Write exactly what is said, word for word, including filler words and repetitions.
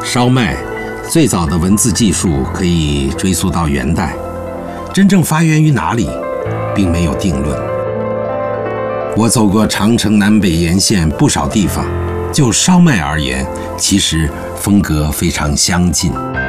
烧麦最早的文字技术可以追溯到元代，真正发源于哪里，并没有定论。我走过长城南北沿线不少地方，就烧麦而言，其实风格非常相近。